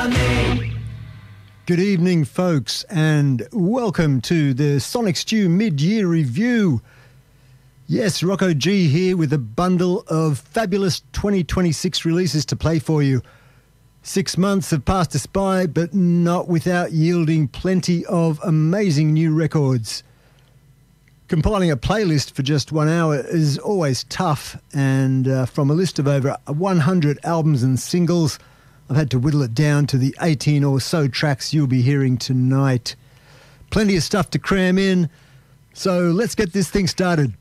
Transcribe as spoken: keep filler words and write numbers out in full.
Good evening, folks, and welcome to the Sonic Stew Mid-Year Review. Yes, Rocco G here with a bundle of fabulous twenty twenty-six releases to play for you. Six months have passed us by, but not without yielding plenty of amazing new records. Compiling a playlist for just one hour is always tough, and uh, from a list of over one hundred albums and singles, I've had to whittle it down to the eighteen or so tracks you'll be hearing tonight. Plenty of stuff to cram in, so let's get this thing started.